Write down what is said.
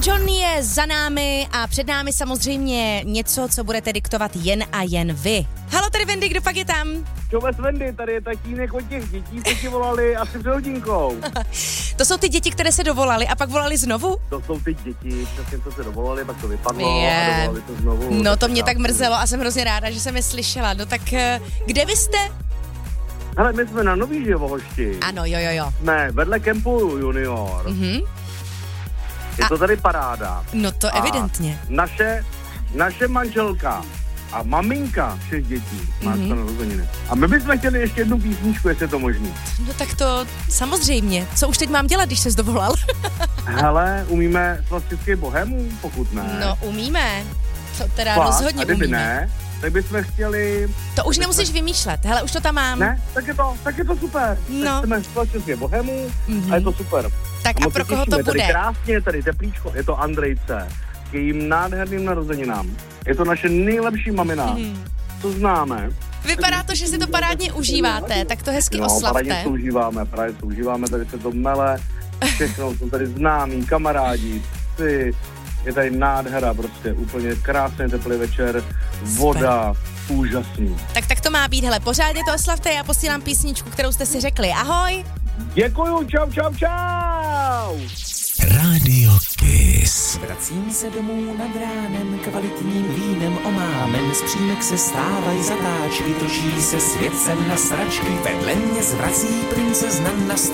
John je za námi a před námi samozřejmě něco, co budete diktovat jen a jen vy. Halo, tady Wendy, kdo pak je tam? Čoves Wendy, tady je tatínek od těch dětí, co ti volali asi před hodinkou. To jsou ty děti, které se dovolali a pak volali znovu? To jsou ty děti, přesně co se dovolali, pak to vypadlo a dovolali to znovu. No to mě tak mrzelo a jsem hrozně ráda, že jsem je slyšela. No tak kde vy jste? Hele, my jsme na Nový Živohošti. Ano, jo. Jsme vedle kempu Junior. Je to tady paráda. No to evidentně. Naše manželka a maminka všech dětí má narozeniny. A my bychom chtěli ještě jednu písničku, jestli je to možný. No tak to samozřejmě. Co už teď mám dělat, když ses dovolal? Hele, umíme Svaz českých bohemů, pokud ne. No umíme. To teda Fakt? rozhodně a kdyby umíme. ne, tak bychom chtěli... To už nemusíš vymýšlet. Hele, už to tam mám. Ne, tak je to super. No. Tak chceme Svaz českých bohemů a je to super. Tak a pro koho to bude? Tady krásně, tady teplíčko. Je to Andrejce. K jejím nádherným narozeninám. Je to naše nejlepší mamina, co známe. Vypadá to, že si to parádně užíváte, tak to hezky oslavte. Parádně to užíváme, tady se to mele, všechno, jsou tady známí, kamarádi, psy, je tady nádhera prostě, úplně krásný teplý večer, voda, úžasný. Tak to má být, hele, pořádně to oslavte, já posílám písničku, kterou jste si řekli. Ahoj! Děkuju, čau! Radio Kiss. Vracím se domů nad ránem, kvalitním vínem omámen. Z přímek se stávají zatáčky, točí se svět sem na sračky. Vedle mě zvrací princezna na